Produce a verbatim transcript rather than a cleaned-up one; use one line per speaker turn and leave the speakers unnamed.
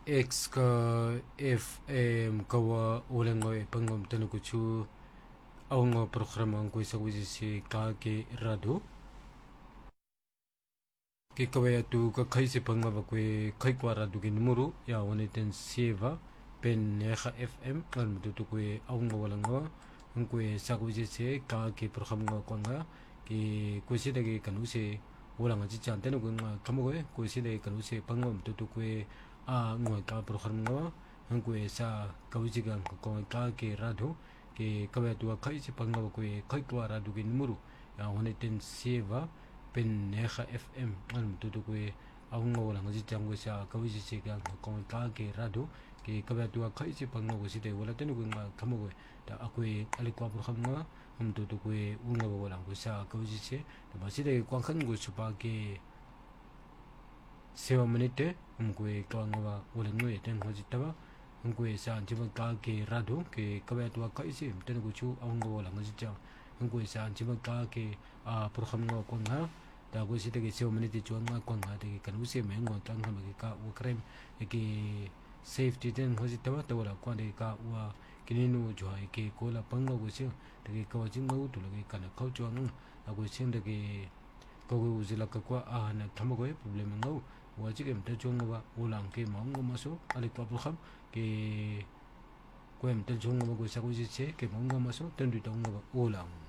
X ka F M kawa ulang ngo pangom tanu kuchu awngo programa ang kuisa kuisi si ka ke rado ke kawaya tu ka kaisi pangma ba kwe kai kwa rado ke numuru ya wane ten sieva pen neha F M ngal mutu tu kwe awngo walang ngo ang kwe sa kuisi si ka ke programa ngo kwa nga ke kuisi dagi kanu si ulang aji chan tenu kwa kamo kwe kuisi dagi kanu si pangma mutu tu kwe a ngoi ka program ngo ang kwe sa kauji ga ko ka ke rado ke kawe tu kai si pangma ko kai kwa rado ke numero ya hone ten seva pen neha F M al tu tu ko ang ngo la ngi jang ko sa kauji si ga ko ka ke rado ke kawe tu kai si pangma ko si de wala ten ko ma kamo ko da akwe ali kwa program ngo am tu tu ko unga wala ko sa kauji si da ba si de kwa khan ko su pa ke sewa menite umkwe kawangawa ulengwe ten hojitaba umkwe sa anjiba ka ke rado ke kawe tua ka isi ten kuchu awngo la ngajija umkwe sa anjiba ka ke a program ngo kwanga da go si de sewa menite chuan nga kwanga de kan usi mengo tang ha ke ka ukrem ke safety ten hojitaba to la kwa de ka wa kininu jo ke kola panglo go si de ka wa jingo tu le ka na khau chuan a go sin de ke ko go uzila ka kwa a na thamo go problem ngo wajib em ta chung ba ulang ke mong ngo maso ali to program ke ko em ta chung ngo go sa go ji che ke mong ngo maso ten du tong ngo ulang